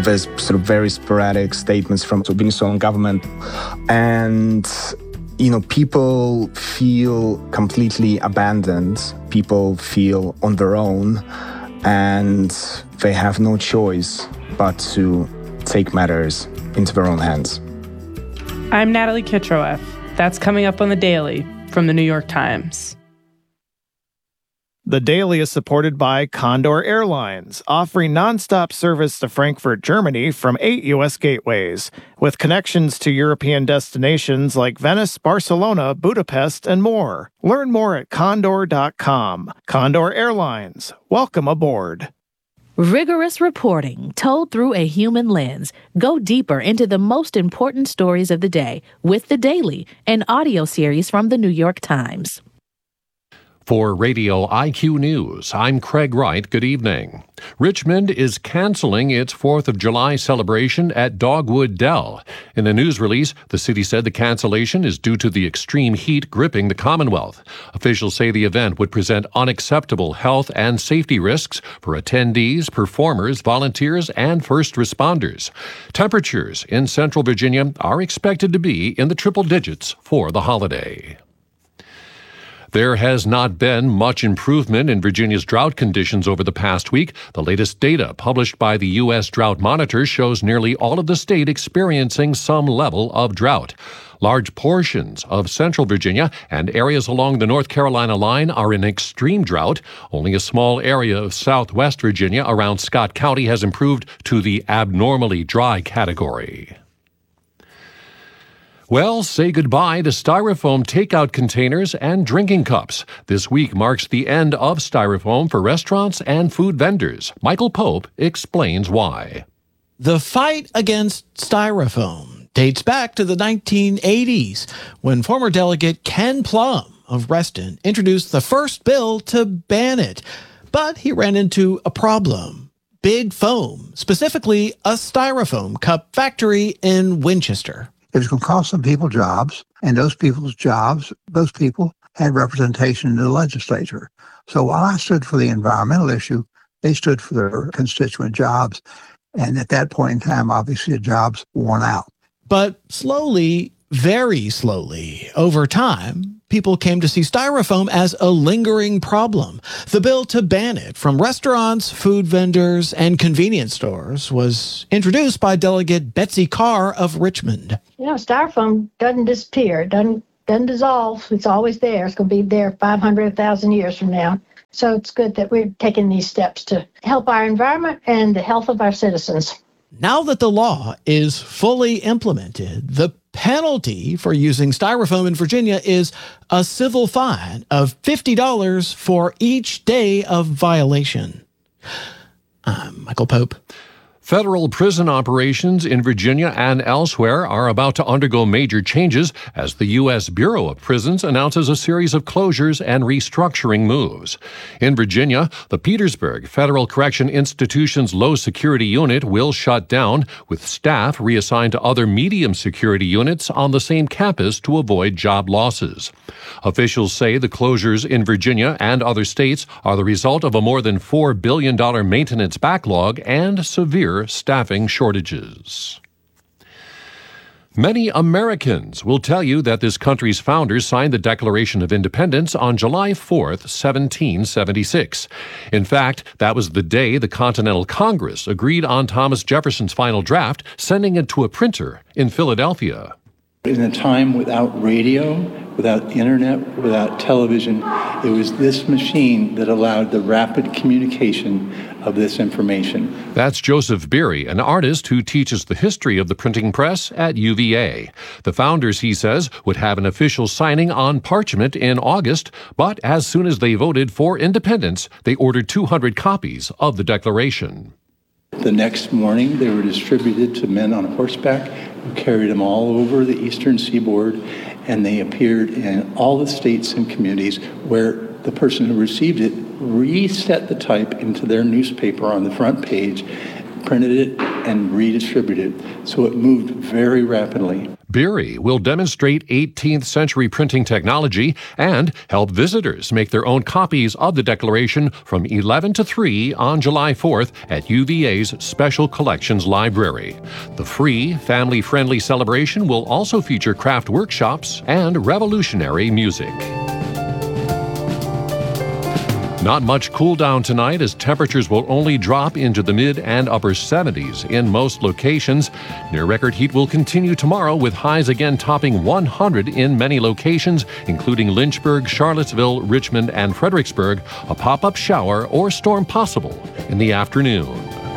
There's sort of very sporadic statements from the Venezuelan government. And, people feel completely abandoned. People feel on their own, and they have no choice but to take matters into their own hands. I'm Natalie Kitroeff. That's coming up on The Daily from The New York Times. The Daily is supported by Condor Airlines, offering nonstop service to Frankfurt, Germany from 8 U.S. gateways, with connections to European destinations like Venice, Barcelona, Budapest, and more. Learn more at condor.com. Condor Airlines. Welcome aboard. Rigorous reporting told through a human lens. Go deeper into the most important stories of the day with The Daily, an audio series from The New York Times. For Radio IQ News, I'm Craig Wright. Good evening. Richmond is canceling its 4th of July celebration at Dogwood Dell. In a news release, the city said the cancellation is due to the extreme heat gripping the Commonwealth. Officials say the event would present unacceptable health and safety risks for attendees, performers, volunteers, and first responders. Temperatures in Central Virginia are expected to be in the triple digits for the holiday. There has not been much improvement in Virginia's drought conditions over the past week. The latest data published by the U.S. Drought Monitor shows nearly all of the state experiencing some level of drought. Large portions of Central Virginia and areas along the North Carolina line are in extreme drought. Only a small area of Southwest Virginia around Scott County has improved to the abnormally dry category. Well, say goodbye to styrofoam takeout containers and drinking cups. This week marks the end of styrofoam for restaurants and food vendors. Michael Pope explains why. The fight against styrofoam dates back to the 1980s, when former Delegate Ken Plum of Reston introduced the first bill to ban it. But he ran into a problem. Big Foam, specifically a styrofoam cup factory in Winchester. It was going to cost some people jobs, and those people's jobs, those people had representation in the legislature. So while I stood for the environmental issue, they stood for their constituent jobs. And at that point in time, obviously, the jobs worn out. But slowly, very slowly, over time, people came to see styrofoam as a lingering problem. The bill to ban it from restaurants, food vendors, and convenience stores was introduced by Delegate Betsy Carr of Richmond. Styrofoam doesn't disappear. It doesn't dissolve. It's always there. It's going to be there 500, 1,000 years from now. So it's good that we're taking these steps to help our environment and the health of our citizens. Now that the law is fully implemented, the penalty for using styrofoam in Virginia is a civil fine of $50 for each day of violation. I'm Michael Pope. Federal prison operations in Virginia and elsewhere are about to undergo major changes as the U.S. Bureau of Prisons announces a series of closures and restructuring moves. In Virginia, the Petersburg Federal Correction Institution's low-security unit will shut down, with staff reassigned to other medium-security units on the same campus to avoid job losses. Officials say the closures in Virginia and other states are the result of a more than $4 billion maintenance backlog and severe staffing shortages. Many Americans will tell you that this country's founders signed the Declaration of Independence on July 4th, 1776. In fact, that was the day the Continental Congress agreed on Thomas Jefferson's final draft, sending it to a printer in Philadelphia. In a time without radio, without internet, without television, it was this machine that allowed the rapid communication of this information. That's Joseph Beery, an artist who teaches the history of the printing press at UVA. The founders, he says, would have an official signing on parchment in August, but as soon as they voted for independence, they ordered 200 copies of the Declaration. The next morning, they were distributed to men on horseback who carried them all over the eastern seaboard, and they appeared in all the states and communities where the person who received it reset the type into their newspaper on the front page, printed it, and redistributed it. So it moved very rapidly. Beery will demonstrate 18th century printing technology and help visitors make their own copies of the Declaration from 11 to 3 on July 4th at UVA's Special Collections Library. The free, family-friendly celebration will also feature craft workshops and revolutionary music. Not much cool down tonight as temperatures will only drop into the mid and upper 70s in most locations. Near record heat will continue tomorrow with highs again topping 100 in many locations, including Lynchburg, Charlottesville, Richmond, and Fredericksburg. A pop-up shower or storm possible in the afternoon.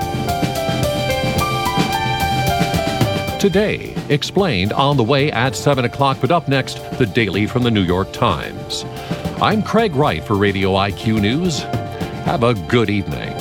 Today, explained on the way at 7 o'clock, but up next, the Daily from the New York Times. I'm Craig Wright for Radio IQ News. Have a good evening.